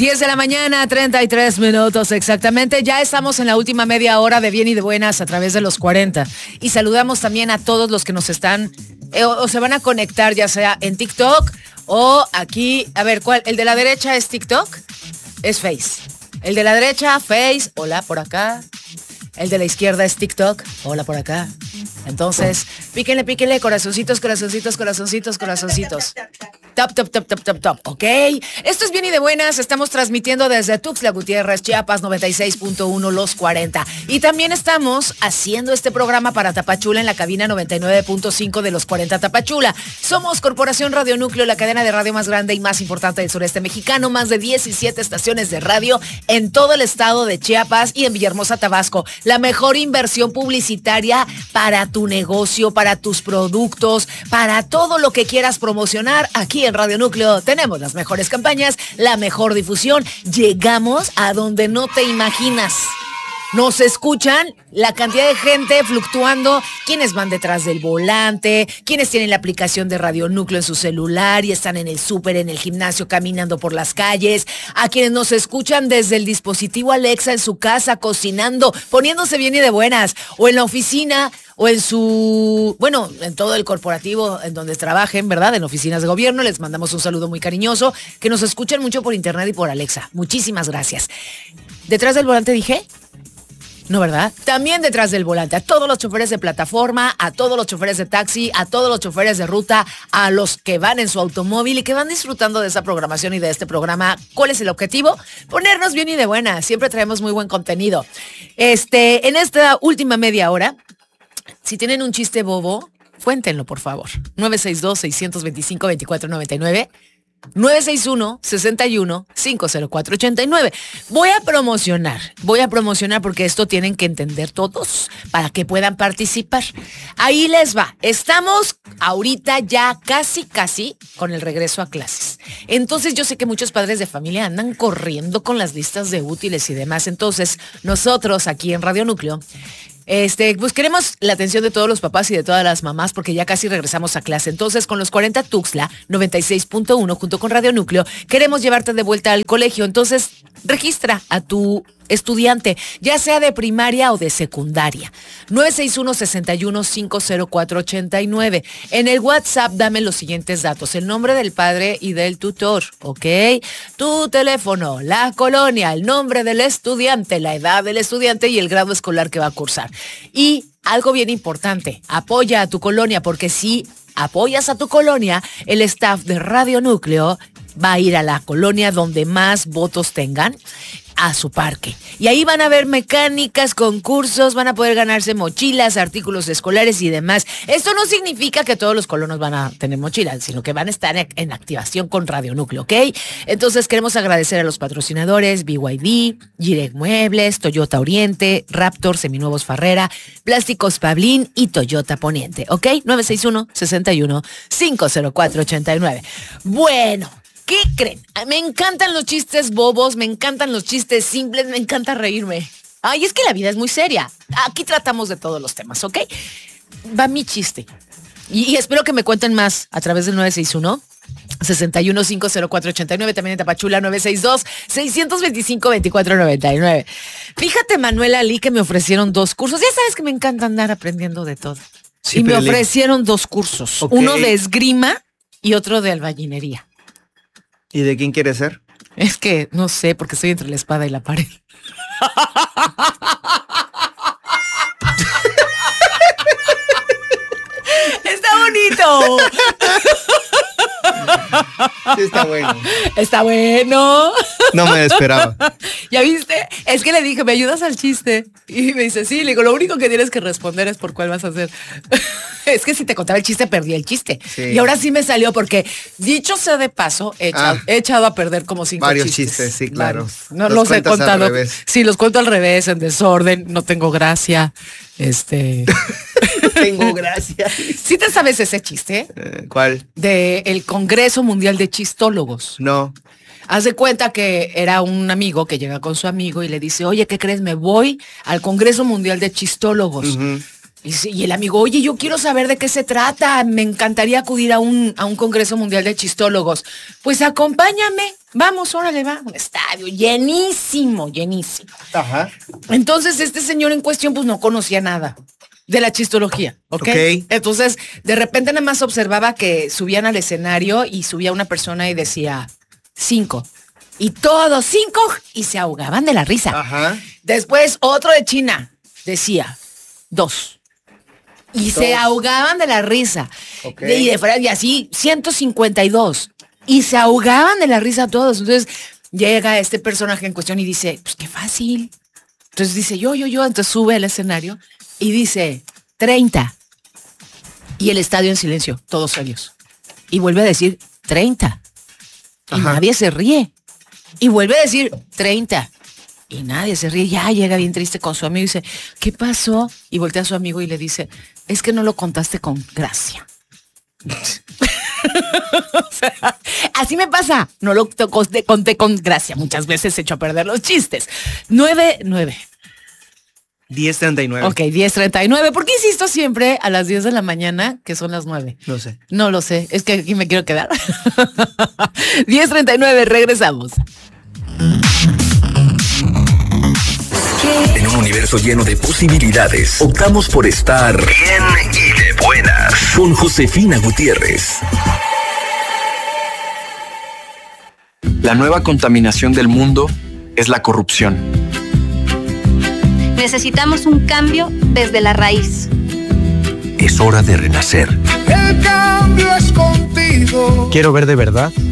10 de la mañana, 33 minutos exactamente. Ya estamos en la última media hora de Bien y de Buenas a través de los 40. Y saludamos también a todos los que nos están o se van a conectar, ya sea en TikTok o aquí. A ver, ¿cuál? ¿El de la derecha es TikTok? Es Face. El de la derecha, Face. Hola, por acá. El de la izquierda es TikTok. Hola, por acá. Entonces, píquenle, corazoncitos. Top. Ok. Esto es Bien y de Buenas. Estamos transmitiendo desde Tuxtla Gutiérrez, Chiapas, 96.1 Los 40. Y también estamos haciendo este programa para Tapachula en la cabina 99.5 de Los 40 Tapachula. Somos Corporación Radio Núcleo, la cadena de radio más grande y más importante del sureste mexicano. Más de 17 estaciones de radio en todo el estado de Chiapas y en Villahermosa, Tabasco. La mejor inversión publicitaria para tu negocio, para tus productos, para todo lo que quieras promocionar. Aquí en Radio Núcleo tenemos las mejores campañas, la mejor difusión. Llegamos a donde no te imaginas. Nos escuchan la cantidad de gente fluctuando, quienes van detrás del volante, quienes tienen la aplicación de Radio Núcleo en su celular y están en el súper, en el gimnasio, caminando por las calles, a quienes nos escuchan desde el dispositivo Alexa en su casa, cocinando, poniéndose bien y de buenas, o en la oficina, o en en todo el corporativo en donde trabajen, ¿verdad? En oficinas de gobierno. Les mandamos un saludo muy cariñoso, que nos escuchan mucho por internet y por Alexa. Muchísimas gracias. ¿Detrás del volante dije? No, ¿verdad? También detrás del volante, a todos los choferes de plataforma, a todos los choferes de taxi, a todos los choferes de ruta, a los que van en su automóvil y que van disfrutando de esa programación y de este programa. ¿Cuál es el objetivo? Ponernos bien y de buena. Siempre traemos muy buen contenido. En esta última media hora, si tienen un chiste bobo, cuéntenlo, por favor. 962-625-2499. 961-61-50489. Voy a promocionar porque esto tienen que entender todos para que puedan participar. Ahí les va. Estamos ahorita ya casi con el regreso a clases. Entonces yo sé que muchos padres de familia andan corriendo con las listas de útiles y demás. Entonces nosotros aquí en Radio Núcleo pues queremos la atención de todos los papás y de todas las mamás porque ya casi regresamos a clase. Entonces, con los 40 Tuxtla 96.1 junto con Radio Núcleo, queremos llevarte de vuelta al colegio. Entonces, registra a tu estudiante, ya sea de primaria o de secundaria. 961-61-50489. En el WhatsApp dame los siguientes datos: el nombre del padre y del tutor, ¿ok? Tu teléfono, la colonia, el nombre del estudiante, la edad del estudiante y el grado escolar que va a cursar. Y algo bien importante, apoya a tu colonia, porque si apoyas a tu colonia, el staff de Radio Núcleo va a ir a la colonia donde más votos tengan, a su parque. Y ahí van a ver mecánicas, concursos, van a poder ganarse mochilas, artículos escolares y demás. Esto no significa que todos los colonos van a tener mochilas, sino que van a estar en activación con Radio Núcleo, ¿ok? Entonces queremos agradecer a los patrocinadores: BYD, Girec Muebles, Toyota Oriente, Raptor, Seminuevos Farrera, Plásticos Pablín y Toyota Poniente, ¿ok? 961-61-50489. Bueno, ¿qué creen? Me encantan los chistes bobos, me encantan los chistes simples, me encanta reírme. Ay, es que la vida es muy seria. Aquí tratamos de todos los temas, ¿ok? Va mi chiste. Y espero que me cuenten más a través del 961-61-50489, también en Tapachula 962-625-2499. Fíjate, Manuel Ali, que me ofrecieron 2 cursos. Ya sabes que me encanta andar aprendiendo de todo. Sí, y me ofrecieron 2 cursos. Okay. Uno de esgrima y otro de albañilería. ¿Y de quién quieres ser? Es que no sé, porque estoy entre la espada y la pared. Está bonito. Sí, está bueno. Está bueno. No me esperaba. ¿Ya viste? Es que le dije, ¿me ayudas al chiste? Y me dice, sí. Le digo, lo único que tienes que responder es por cuál vas a hacer. Es que si te contaba el chiste, perdí el chiste. Sí. Y ahora sí me salió porque, dicho sea de paso, he echado a perder como 5 varios chistes, sí, claro. No los he contado. Sí, los cuento al revés, en desorden, no tengo gracia. Tengo gracia. ¿Sí te sabes ese chiste? ¿Cuál? De el Congreso Mundial de Chistólogos. No. Haz de cuenta que era un amigo que llega con su amigo y le dice, oye, ¿qué crees? Me voy al Congreso Mundial de Chistólogos. Uh-huh. Y el amigo, oye, yo quiero saber de qué se trata. Me encantaría acudir a un Congreso Mundial de Chistólogos. Pues acompáñame. Vamos, órale, va. Un estadio llenísimo. Ajá. Entonces, este señor en cuestión, pues no conocía nada de la chistología, ¿ok? Entonces, de repente nada más observaba que subían al escenario y subía una persona y decía 5. Y todos 5 y se ahogaban de la risa. Ajá. Después, otro de China decía 2. Y se ahogaban de la risa. Okay. Y así, 152. Y se ahogaban de la risa todos. Entonces, llega este personaje en cuestión y dice, pues qué fácil. Entonces dice, yo. Entonces sube al escenario y dice, 30. Y el estadio en silencio, todos serios. Y vuelve a decir, 30. Y nadie se ríe. Y vuelve a decir, 30. Y nadie se ríe. Ya llega bien triste con su amigo y dice, ¿qué pasó? Y voltea a su amigo y le dice, es que no lo contaste con gracia. O sea, así me pasa. No lo conté con gracia. Muchas veces he hecho a perder los chistes. 9. 10:39. Ok, 10:39. ¿Por qué insisto siempre a las 10 de la mañana que son las 9? No sé. No lo sé. Es que aquí me quiero quedar. 10:39, regresamos. En un universo lleno de posibilidades, optamos por estar bien y de buenas con Josefina Gutiérrez. La nueva contaminación del mundo es la corrupción. Necesitamos un cambio desde la raíz. Es hora de renacer. El cambio es contigo. Quiero ver de verdad